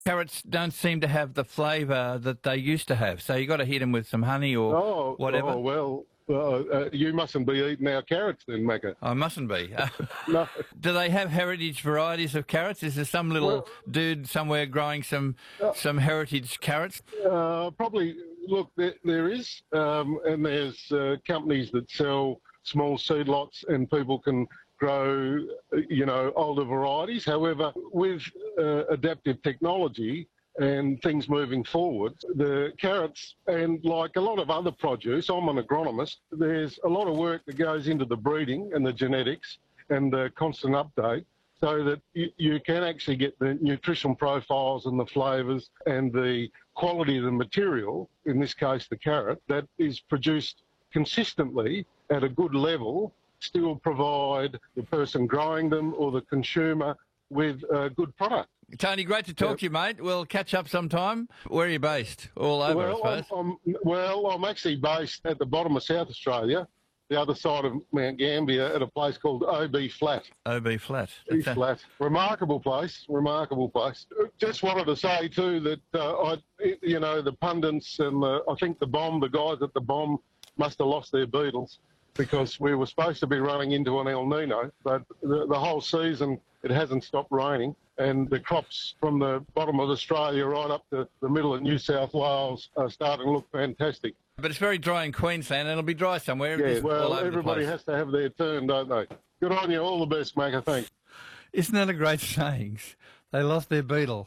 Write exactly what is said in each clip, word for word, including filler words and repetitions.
Carrots don't seem to have the flavour that they used to have, so you got to hit them with some honey or Oh, whatever. oh well, uh, uh, you mustn't be eating our carrots then, Macca. I mustn't be. No. Do they have heritage varieties of carrots? Is there some little Well- dude somewhere growing some some heritage carrots? Uh, probably, look, there, there is, um, and there's uh, companies that sell small seed lots and people can grow, uh, you know, older varieties. However, with uh, adaptive technology and things moving forward, the carrots, and like a lot of other produce, I'm an agronomist, there's a lot of work that goes into the breeding and the genetics and the constant update, so that you, you can actually get the nutrition profiles and the flavours and the quality of the material, in this case the carrot, that is produced consistently at a good level, still provide the person growing them or the consumer with a good product. Tony, great to talk Yeah. to you, mate. We'll catch up sometime. Where are you based? All over, Well, I I'm, suppose. I'm, well, I'm actually based at the bottom of South Australia, the other side of Mount Gambier, at a place called O B Flat. O B Flat. East Flat. Remarkable place, remarkable place. Just wanted to say too that, uh, I, you know, the pundits and the, I think the bomb, the guys at the bomb must have lost their Beatles, because we were supposed to be running into an El Nino, but the, the whole season it hasn't stopped raining, and the crops from the bottom of Australia right up to the middle of New South Wales are starting to look fantastic. But it's very dry in Queensland, and it'll be dry somewhere. Yeah, It's all well, over the everybody place. has to have their turn, don't they? Good on you. All the best, Macca. Thanks. Isn't that a great saying? They lost their beetle.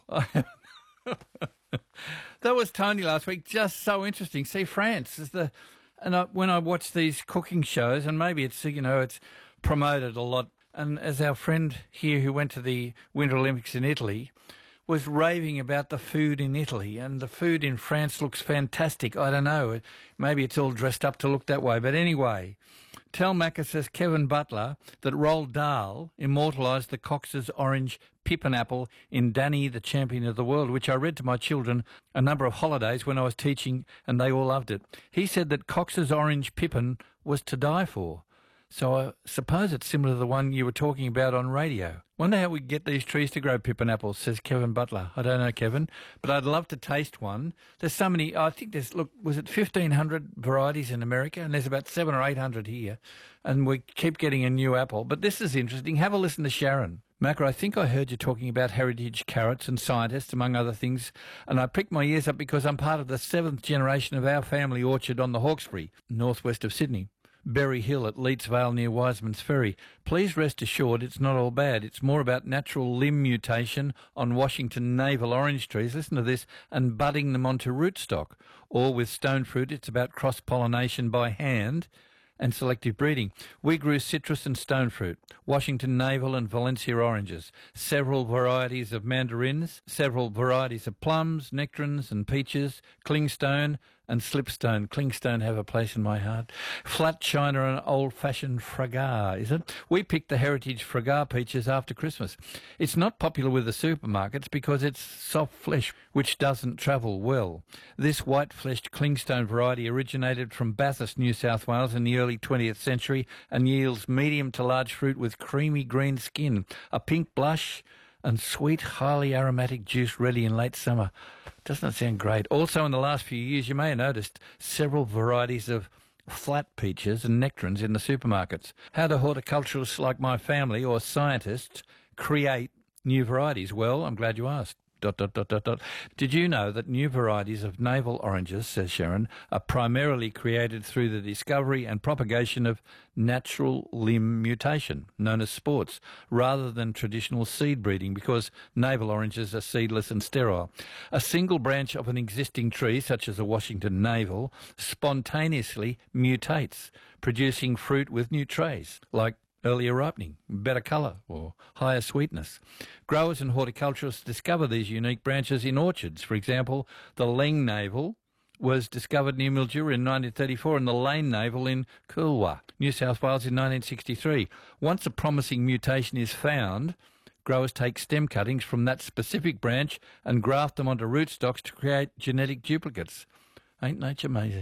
That was Tony last week. Just so interesting. See, France is the, and I, when I watch these cooking shows, and maybe it's you know it's promoted a lot. And as our friend here who went to the Winter Olympics in Italy was raving about the food in Italy, and the food in France looks fantastic. I don't know, maybe it's all dressed up to look that way, but anyway. Tell Macca, says Kevin Butler, that Roald Dahl immortalised the Cox's orange pippin apple in Danny, the Champion of the World, which I read to my children a number of holidays when I was teaching, and they all loved it. He said that Cox's orange pippin was to die for. So I suppose it's similar to the one you were talking about on radio. Wonder how we get these trees to grow pippin apples, says Kevin Butler. I don't know, Kevin, but I'd love to taste one. There's so many, I think there's, look, was it fifteen hundred varieties in America? And there's about seven or eight hundred here. And we keep getting a new apple. But this is interesting. Have a listen to Sharon. Macca, I think I heard you talking about heritage carrots and scientists, among other things, and I pricked my ears up because I'm part of the seventh generation of our family orchard on the Hawkesbury, northwest of Sydney. Berry Hill at Leets Vale near Wiseman's Ferry. Please rest assured it's not all bad. It's more about natural limb mutation on Washington navel orange trees, listen to this, and budding them onto rootstock. Or with stone fruit, it's about cross-pollination by hand and selective breeding. We grew citrus and stone fruit, Washington navel and Valencia oranges, several varieties of mandarins, several varieties of plums, nectarines and peaches, clingstone and slipstone. Clingstone have a place in my heart. Flat china and old-fashioned fragar, is it? We picked the heritage fragar peaches after Christmas. It's not popular with the supermarkets because it's soft flesh, which doesn't travel well. This white-fleshed clingstone variety originated from Bathurst, New South Wales in the early twentieth century and yields medium to large fruit with creamy green skin, a pink blush and sweet, highly aromatic juice ready in late summer. Doesn't that sound great? Also, in the last few years, you may have noticed several varieties of flat peaches and nectarines in the supermarkets. How do horticulturists like my family or scientists create new varieties? Well, I'm glad you asked. Dot, dot, dot, dot, dot. Did you know that new varieties of navel oranges, says Sharon, are primarily created through the discovery and propagation of natural limb mutation, known as sports, rather than traditional seed breeding, because navel oranges are seedless and sterile? A single branch of an existing tree, such as a Washington navel, spontaneously mutates, producing fruit with new traits, like earlier ripening, better colour or higher sweetness. Growers and horticulturists discover these unique branches in orchards. For example, the Leng navel was discovered near Mildura in nineteen thirty-four and the Lane navel in Coolwa, New South Wales in nineteen sixty-three. Once a promising mutation is found, growers take stem cuttings from that specific branch and graft them onto rootstocks to create genetic duplicates. Ain't nature amazing?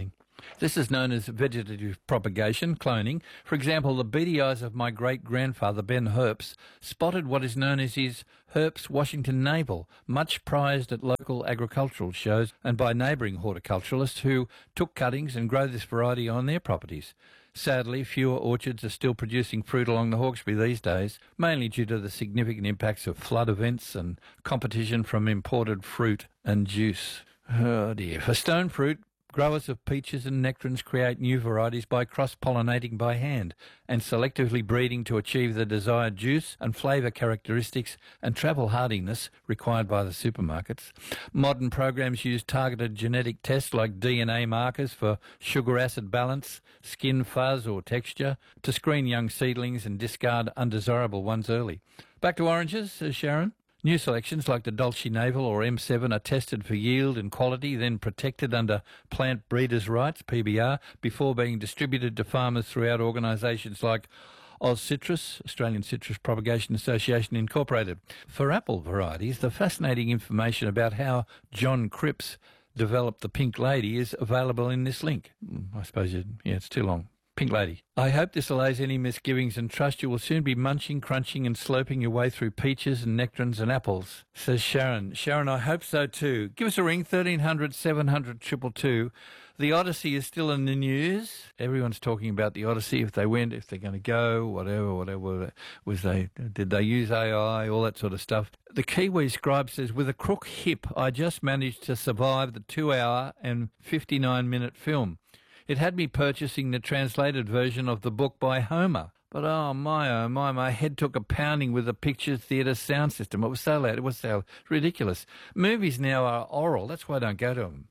This is known as vegetative propagation, cloning. For example, the beady eyes of my great-grandfather, Ben Herbst, spotted what is known as his Herbst Washington navel, much prized at local agricultural shows and by neighbouring horticulturalists who took cuttings and grow this variety on their properties. Sadly, fewer orchards are still producing fruit along the Hawkesbury these days, mainly due to the significant impacts of flood events and competition from imported fruit and juice. Oh dear. For stone fruit, growers of peaches and nectarines create new varieties by cross-pollinating by hand and selectively breeding to achieve the desired juice and flavour characteristics and travel hardiness required by the supermarkets. Modern programs use targeted genetic tests like D N A markers for sugar acid balance, skin fuzz or texture to screen young seedlings and discard undesirable ones early. Back to oranges, says Sharon. New selections like the Dolce Navel or M seven are tested for yield and quality, then protected under plant breeders' rights, P B R, before being distributed to farmers throughout organisations like Oz Citrus, Australian Citrus Propagation Association Incorporated. For apple varieties, the fascinating information about how John Cripps developed the Pink Lady is available in this link. I suppose, it, yeah, it's too long. Pink Lady. I hope this allays any misgivings and trust you will soon be munching, crunching and sloping your way through peaches and nectarines and apples, says Sharon. Sharon, I hope so too. Give us a ring, thirteen hundred, seven hundred, two two two. The Odyssey is still in the news. Everyone's talking about the Odyssey, if they went, if they're going to go, whatever, whatever. Was they, did they use A I, all that sort of stuff. The Kiwi Scribe says, with a crook hip, I just managed to survive the two hour and fifty-nine minute film. It had me purchasing the translated version of the book by Homer. But oh my, oh my, my head took a pounding with the picture theatre sound system. It was so loud, it was so ridiculous. Movies now are oral, that's why I don't go to them.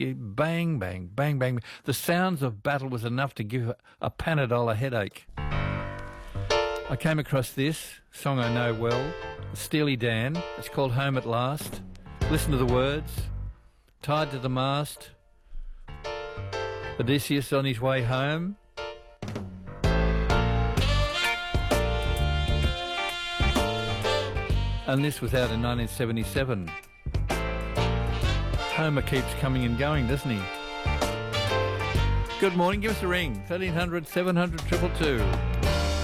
Bang, bang, bang, bang. The sounds of battle was enough to give a Panadol a headache. I came across this song I know well, Steely Dan. It's called Home at Last. Listen to the words. Tied to the mast, Odysseus on his way home. And this was out in nineteen seventy-seven. Homer keeps coming and going, doesn't he? Good morning, give us a ring. thirteen hundred, seven hundred, two two two.